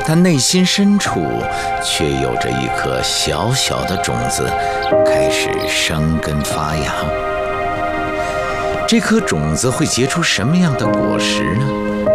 他内心深处却有着一颗小小的种子，开始生根发芽。这颗种子会结出什么样的果实呢？